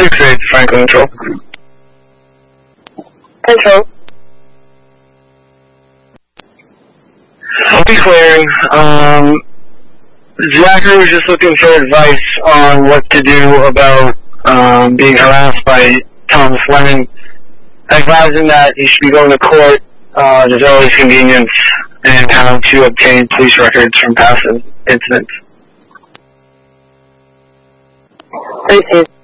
6-8, Franklin Control. Control. I'll be clearing. Zachary was just looking for advice on what to do about being harassed by Thomas Lennon. I advised him that he should be going to court at his earliest convenience and how to obtain police records from past incidents. Received.